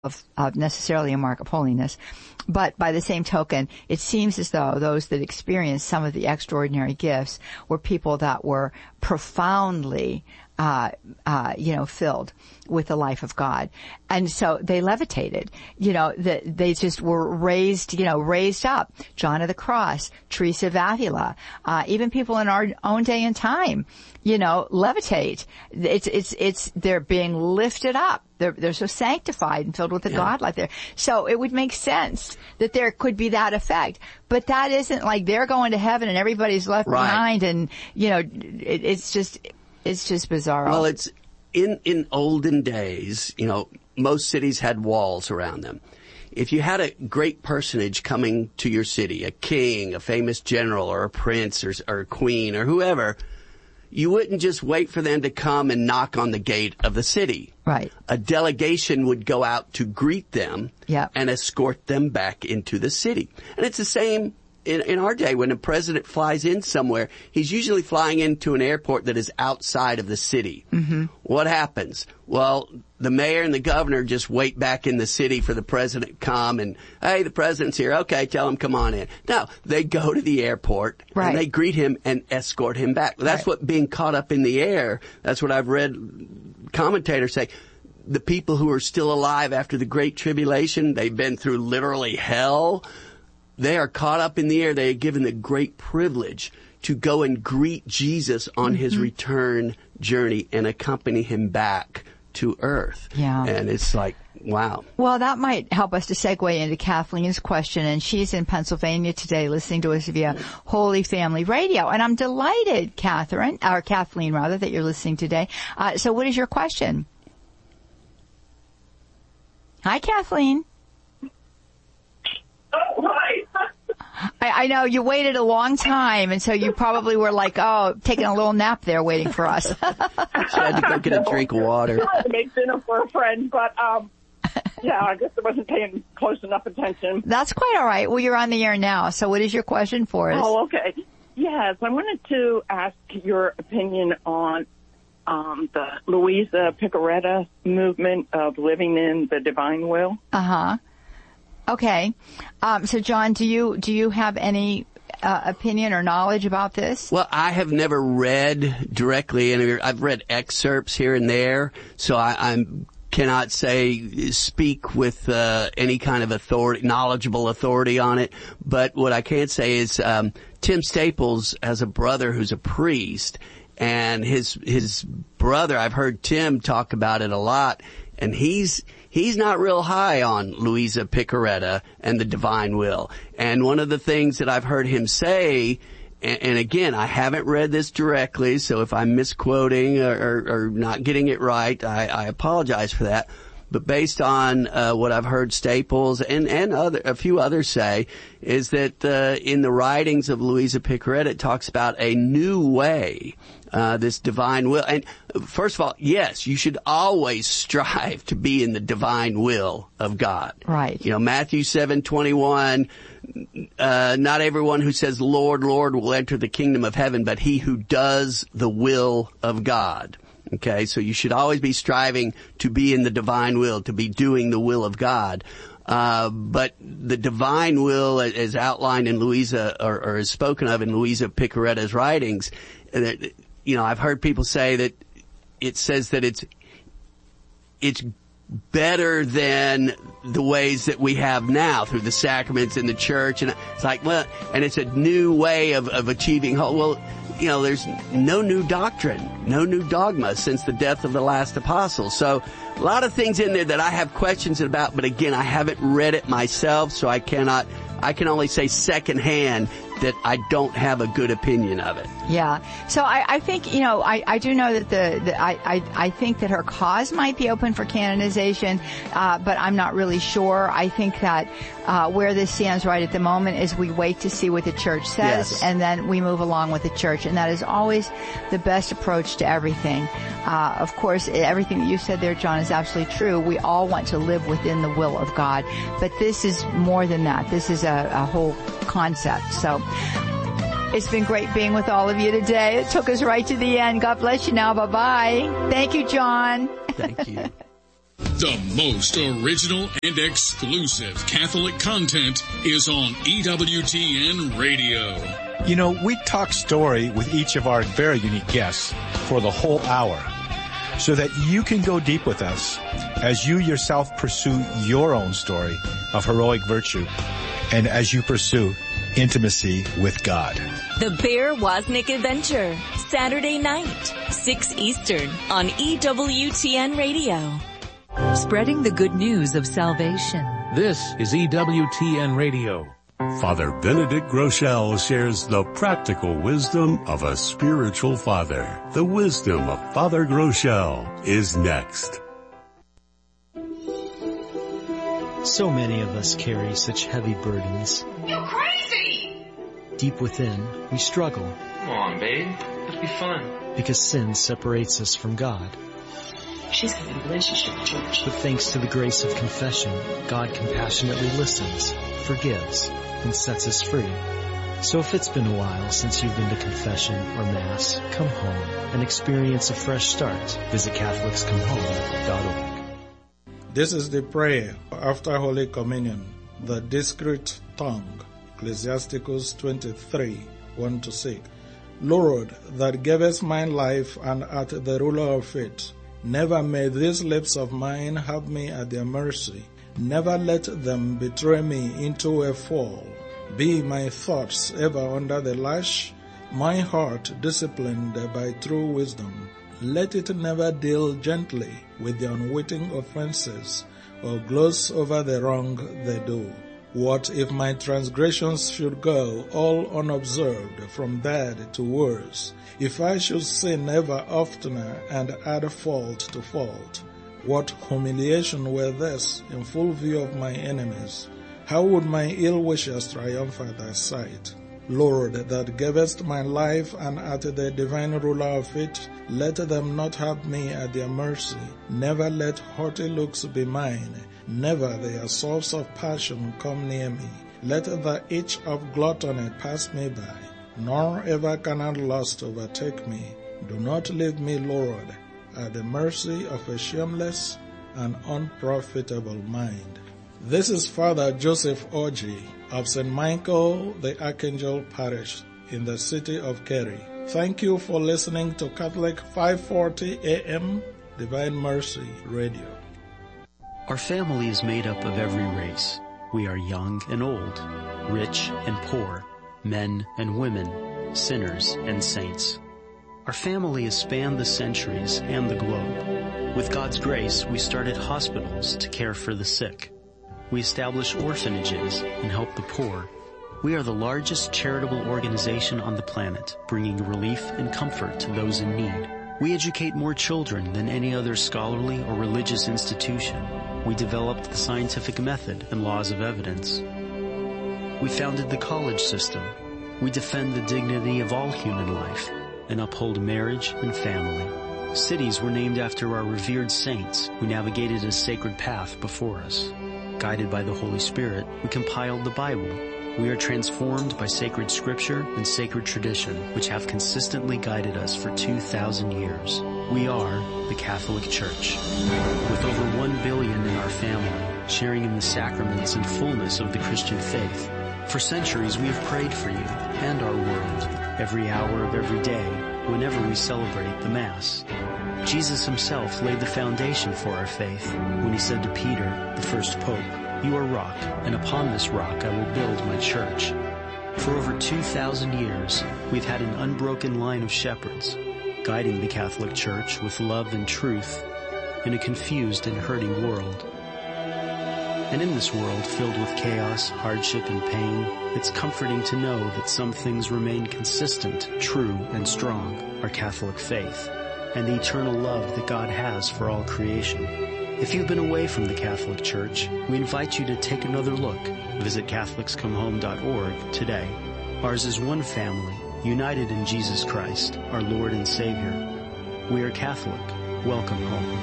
of necessarily a mark of holiness. But by the same token, it seems as though those that experienced some of the extraordinary gifts were people that were profoundly filled with the life of God. And so they levitated, they just were raised up. John of the Cross, Teresa of Avila, even people in our own day and time, levitate. They're being lifted up. They're so sanctified and filled with the God life there. So it would make sense that there could be that effect. But that isn't like they're going to heaven and everybody's left behind and, it's just bizarre. Well, it's in olden days, most cities had walls around them. If you had a great personage coming to your city, a king, a famous general, or a prince, or a queen, or whoever, you wouldn't just wait for them to come and knock on the gate of the city. Right. A delegation would go out to greet them and escort them back into the city. And it's the same in our day. When a president flies in somewhere, he's usually flying into an airport that is outside of the city. Mm-hmm. What happens? Well, the mayor and the governor just wait back in the city for the president to come and, hey, the president's here. Okay, tell him come on in. No, they go to the airport and they greet him and escort him back. That's what being caught up in the air, that's what I've read commentators say. The people who are still alive after the Great Tribulation, they've been through literally hell. They are caught up in the air. They are given the great privilege to go and greet Jesus on his return journey and accompany him back to earth. Yeah. And it's like, wow. Well, that might help us to segue into Kathleen's question, and she's in Pennsylvania today listening to us via Holy Family Radio. And I'm delighted, Kathleen, that you're listening today. So what is your question? Hi, Kathleen. Oh, hi. I know you waited a long time, and so you probably were like, taking a little nap there waiting for us. She had to go get a drink of water. I had to make dinner for a friend, but I guess I wasn't paying close enough attention. That's quite all right. Well, you're on the air now, so what is your question for us? Oh, okay. Yes, I wanted to ask your opinion on the Louisa Picaretta movement of living in the divine will. Uh-huh. Okay. So John, do you have any opinion or knowledge about this? Well, I have never read directly, and I've read excerpts here and there, so I cannot speak with any kind of knowledgeable authority on it. But what I can say is Tim Staples has a brother who's a priest, and his brother, I've heard Tim talk about it a lot, and he's not real high on Louisa Picaretta and the divine will. And one of the things that I've heard him say, and again, I haven't read this directly, so if I'm misquoting or not getting it right, I apologize for that. But based on what I've heard Staples and a few others say, is that in the writings of Louisa Picaretta, it talks about a new way, this divine will. And first of all, yes, you should always strive to be in the divine will of God. Right. Matthew 7:21, not everyone who says, Lord, Lord, will enter the kingdom of heaven, but he who does the will of God. Okay, so you should always be striving to be in the divine will, to be doing the will of God. But the divine will, as outlined in Louisa, or as spoken of in Louisa Picaretta's writings, I've heard people say that it says that it's better than the ways that we have now through the sacraments in the church. And it's like, well, and it's a new way of achieving hope. Well, there's no new doctrine, no new dogma since the death of the last apostle. So a lot of things in there that I have questions about, but again, I haven't read it myself, so I can only say secondhand that I don't have a good opinion of it. Yeah. So I think, I do know that I think that her cause might be open for canonization, but I'm not really sure. I think that where this stands right at the moment is we wait to see what the church says, and then we move along with the church. And that is always the best approach to everything. Of course, everything that you said there, John, is absolutely true. We all want to live within the will of God. But this is more than that. This is a whole concept. So it's been great being with all of you today. It took us right to the end. God bless you now. Bye-bye. Thank you, John. Thank you. The most original and exclusive Catholic content is on EWTN Radio. You know, we talk story with each of our very unique guests for the whole hour so that you can go deep with us as you yourself pursue your own story of heroic virtue and as you pursue intimacy with God. The Bear Wozniak Adventure, Saturday night, 6 Eastern on EWTN Radio. Spreading the good news of salvation. This is EWTN Radio. Father Benedict Groeschel shares the practical wisdom of a spiritual father. The wisdom of Father Groeschel is next. So many of us carry such heavy burdens. You're crazy! Deep within, we struggle. Come on, babe. Let's be fun. Because sin separates us from God. She's having a relationship with church. But thanks to the grace of confession, God compassionately listens, forgives, and sets us free. So if it's been a while since you've been to confession or Mass, come home and experience a fresh start. Visit CatholicsComeHome.org. This is the prayer after Holy Communion, the discreet tongue, Ecclesiasticus 23, 1-6. Lord, that gavest mine life and art the ruler of it, never may these lips of mine have me at their mercy. Never let them betray me into a fall. Be my thoughts ever under the lash, my heart disciplined by true wisdom. Let it never deal gently with the unwitting offenses or gloss over the wrong they do. What if my transgressions should go all unobserved from bad to worse? If I should sin ever oftener and add fault to fault? What humiliation were this in full view of my enemies? How would my ill wishers triumph at thy sight? Lord, that gavest my life and art the divine ruler of it, let them not have me at their mercy. Never let haughty looks be mine. Never the assaults of passion come near me. Let the itch of gluttony pass me by, nor ever carnal lust overtake me. Do not leave me, Lord, at the mercy of a shameless and unprofitable mind. This is Father Joseph Orji of St. Michael the Archangel Parish in the city of Kerry. Thank you for listening to Catholic 540 AM Divine Mercy Radio. Our family is made up of every race. We are young and old, rich and poor, men and women, sinners and saints. Our family has spanned the centuries and the globe. With God's grace, we started hospitals to care for the sick. We establish orphanages and help the poor. We are the largest charitable organization on the planet, bringing relief and comfort to those in need. We educate more children than any other scholarly or religious institution. We developed the scientific method and laws of evidence. We founded the college system. We defend the dignity of all human life and uphold marriage and family. Cities were named after our revered saints who navigated a sacred path before us. Guided by the Holy Spirit, we compiled the Bible. We are transformed by sacred scripture and sacred tradition, which have consistently guided us for 2,000 years. We are the Catholic Church. With over 1 billion in our family, sharing in the sacraments and fullness of the Christian faith. For centuries we have prayed for you and our world, every hour of every day, whenever we celebrate the Mass. Jesus himself laid the foundation for our faith when he said to Peter, the first pope, "You are rock, and upon this rock I will build my church." For over 2,000 years, we've had an unbroken line of shepherds, guiding the Catholic Church with love and truth in a confused and hurting world. And in this world filled with chaos, hardship, and pain, it's comforting to know that some things remain consistent, true, and strong, our Catholic faith, and the eternal love that God has for all creation. If you've been away from the Catholic Church, we invite you to take another look. Visit CatholicsComeHome.org today. Ours is one family, united in Jesus Christ, our Lord and Savior. We are Catholic. Welcome home.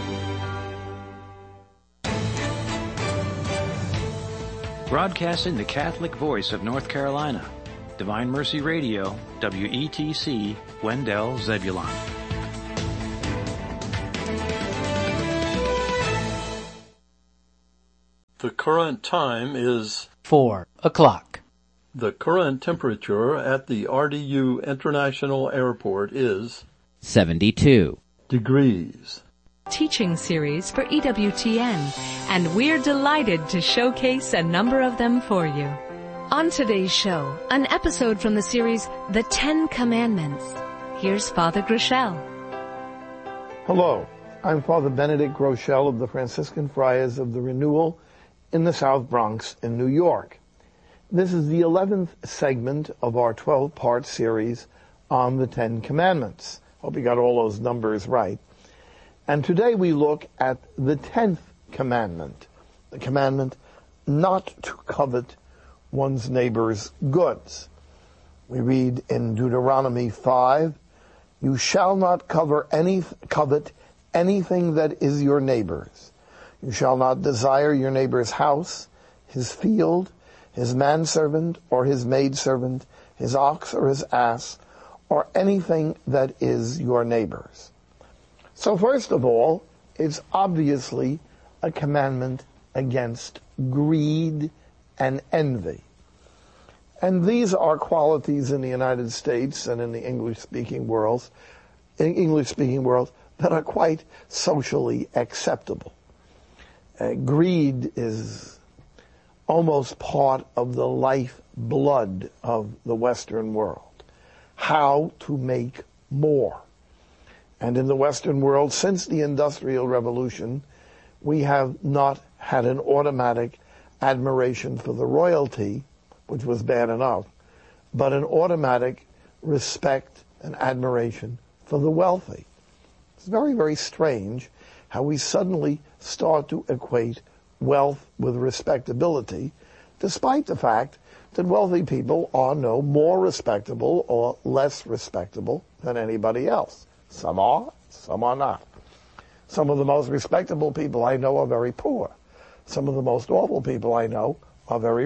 Broadcasting the Catholic voice of North Carolina, Divine Mercy Radio, WETC, Wendell, Zebulon. The current time is 4 o'clock. The current temperature at the RDU International Airport is 72 degrees. Teaching series for EWTN, and we're delighted to showcase a number of them for you. On today's show, an episode from the series The 10 Commandments. Here's Father Groeschel. Hello, I'm Father Benedict Groeschel of the Franciscan Friars of the Renewal in the South Bronx in New York. This is the 11th segment of our 12-part series on the 10 Commandments. Hope you got all those numbers right. And today we look at the 10th commandment, the commandment not to covet one's neighbor's goods. We read in Deuteronomy 5, "You shall not covet anything that is your neighbor's. You shall not desire your neighbor's house, his field, his manservant or his maidservant, his ox or his ass, or anything that is your neighbor's." So first of all, it's obviously a commandment against greed and envy. And these are qualities in the United States and in the English-speaking world that are quite socially acceptable. Greed is almost part of the lifeblood of the Western world. How to make more. And in the Western world, since the Industrial Revolution, we have not had an automatic admiration for the royalty, which was bad enough, but an automatic respect and admiration for the wealthy. It's very, very strange how we suddenly start to equate wealth with respectability, despite the fact that wealthy people are no more respectable or less respectable than anybody else. Some are, some are not. Some of the most respectable people I know are very poor. Some of the most awful people I know are very